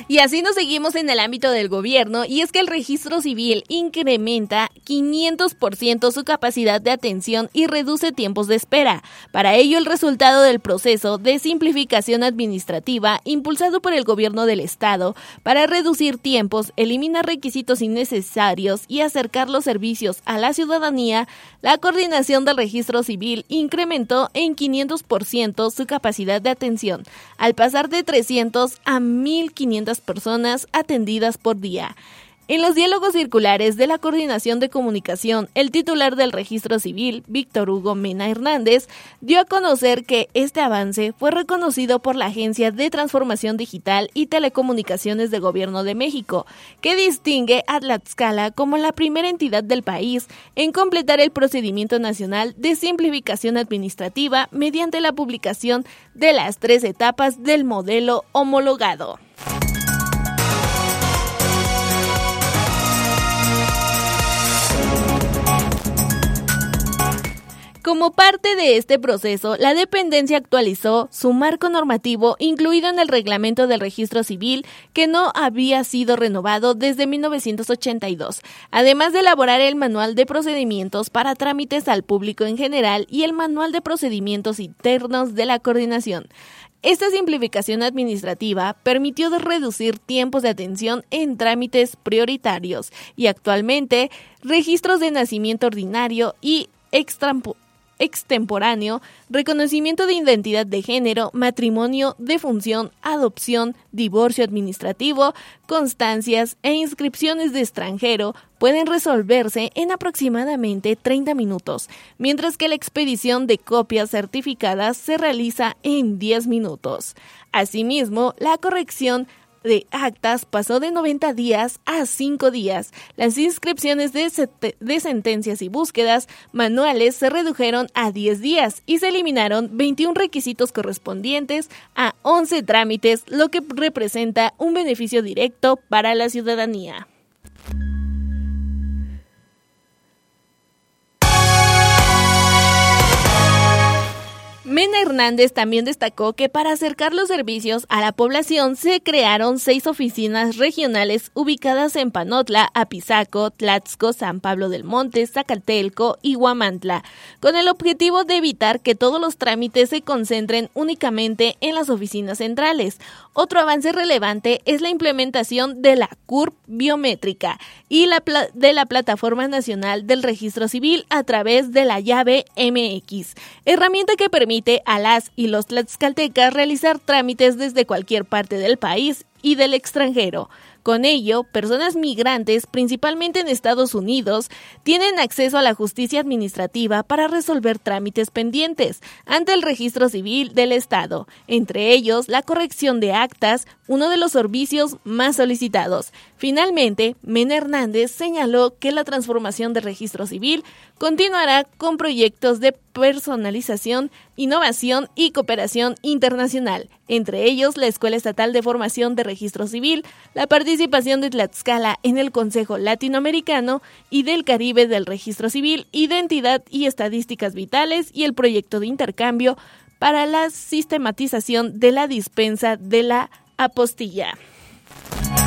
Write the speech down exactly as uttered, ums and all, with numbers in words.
Y así nos seguimos en el ámbito del gobierno, y es que el registro civil incrementa quinientos por ciento su capacidad de atención y reduce tiempos de espera. Para ello, el resultado del proceso de simplificación administrativa impulsado por el gobierno del estado para reducir tiempos, eliminar requisitos innecesarios y acercar los servicios a la ciudadanía, la coordinación del registro civil incrementó en quinientos por ciento su capacidad de atención, al pasar de trescientos a mil quinientas personas atendidas por día. En los diálogos circulares de la Coordinación de Comunicación, el titular del Registro Civil, Víctor Hugo Mena Hernández, dio a conocer que este avance fue reconocido por la Agencia de Transformación Digital y Telecomunicaciones del Gobierno de México, que distingue a Tlaxcala como la primera entidad del país en completar el procedimiento nacional de simplificación administrativa mediante la publicación de las tres etapas del modelo homologado. Como parte de este proceso, la dependencia actualizó su marco normativo incluido en el reglamento del registro civil, que no había sido renovado desde mil novecientos ochenta y dos, además de elaborar el manual de procedimientos para trámites al público en general y el manual de procedimientos internos de la coordinación. Esta simplificación administrativa permitió reducir tiempos de atención en trámites prioritarios y actualmente registros de nacimiento ordinario y extrampo extemporáneo, reconocimiento de identidad de género, matrimonio, defunción, adopción, divorcio administrativo, constancias e inscripciones de extranjero pueden resolverse en aproximadamente treinta minutos, mientras que la expedición de copias certificadas se realiza en diez minutos. Asimismo, la corrección de actas pasó de noventa días a cinco días. Las inscripciones de, set- de sentencias y búsquedas manuales se redujeron a diez días y se eliminaron veintiún requisitos correspondientes a once trámites, lo que representa un beneficio directo para la ciudadanía. Mena Hernández también destacó que para acercar los servicios a la población se crearon seis oficinas regionales ubicadas en Panotla, Apizaco, Tlaxco, San Pablo del Monte, Zacatelco y Huamantla, con el objetivo de evitar que todos los trámites se concentren únicamente en las oficinas centrales. Otro avance relevante es la implementación de la C U R P biométrica y la pla- de la Plataforma Nacional del Registro Civil a través de la llave M X, herramienta que permite a las y los tlaxcaltecas realizar trámites desde cualquier parte del país y del extranjero. Con ello, personas migrantes, principalmente en Estados Unidos, tienen acceso a la justicia administrativa para resolver trámites pendientes ante el registro civil del Estado, entre ellos la corrección de actas, uno de los servicios más solicitados. Finalmente, Mena Hernández señaló que la transformación del registro civil continuará con proyectos de personalización, innovación y cooperación internacional, entre ellos la Escuela Estatal de Formación de Registro Civil, la participación de Tlaxcala en el Consejo Latinoamericano y del Caribe del Registro Civil, Identidad y Estadísticas Vitales y el proyecto de intercambio para la sistematización de la dispensa de la apostilla.